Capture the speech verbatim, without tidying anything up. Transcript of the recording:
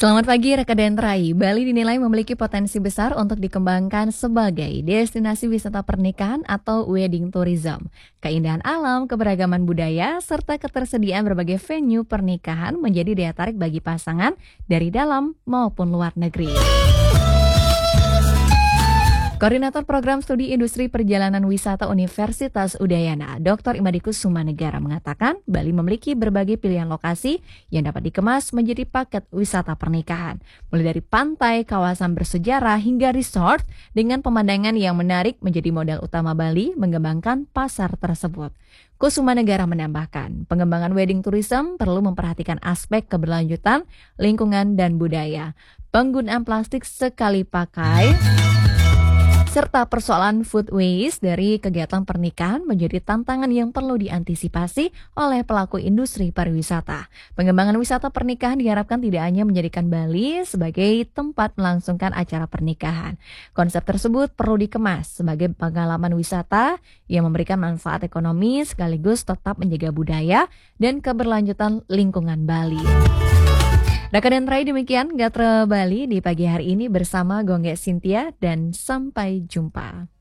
Selamat pagi rekan Rai. Bali dinilai memiliki potensi besar untuk dikembangkan sebagai destinasi wisata pernikahan atau wedding tourism. Keindahan alam, keberagaman budaya, serta ketersediaan berbagai venue pernikahan menjadi daya tarik bagi pasangan dari dalam maupun luar negeri. Koordinator Program Studi Industri Perjalanan Wisata Universitas Udayana, doktor Imadikus Sumanegara mengatakan Bali memiliki berbagai pilihan lokasi yang dapat dikemas menjadi paket wisata pernikahan. Mulai dari pantai, kawasan bersejarah, hingga resort dengan pemandangan yang menarik menjadi modal utama Bali mengembangkan pasar tersebut. Kusumanegara menambahkan, pengembangan wedding tourism perlu memperhatikan aspek keberlanjutan, lingkungan, dan budaya. Penggunaan plastik sekali pakai serta persoalan food waste dari kegiatan pernikahan menjadi tantangan yang perlu diantisipasi oleh pelaku industri pariwisata. Pengembangan wisata pernikahan diharapkan tidak hanya menjadikan Bali sebagai tempat melangsungkan acara pernikahan. Konsep tersebut perlu dikemas sebagai pengalaman wisata yang memberikan manfaat ekonomi sekaligus tetap menjaga budaya dan keberlanjutan lingkungan Bali. Rekan Rai, demikian Gatra Bali di pagi hari ini bersama Gongge Cynthia dan sampai jumpa.